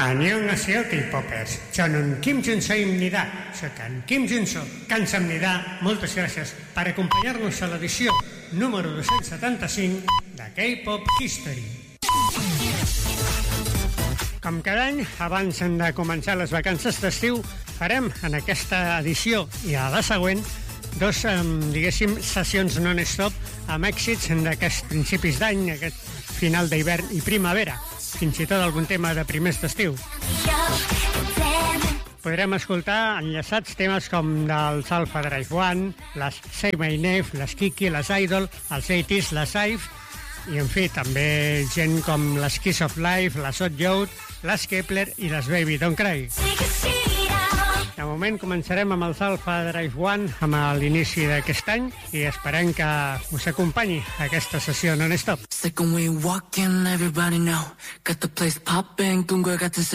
안녕하세요, K-popers. 저는 김준서입니다. 저는 김준서. 감사합니다. Moltes gràcies per acompanyar-nos a l'edició número 275 de K-Pop History. Com cada any, abans de començar les vacances d'estiu, farem en aquesta edició i a la següent dos, sessions non-stop amb èxits d'aquests principis d'any, aquest final d'hivern i primavera, fins i tot algun tema de primers d'estiu. Podrem escoltar enllaçats temes com dels Alpha Drive One, les Say My Name, les Kiki, les Idol, els 80s, les Ive, i en fi, també gent com les Kiss of Life, les Hot Youth, les Kepler i les Baby Don't Cry. De moment començarem amb els Alpha Drive One amb l'inici d'aquest any i esperem que us acompanyi aquesta sessió non-stop.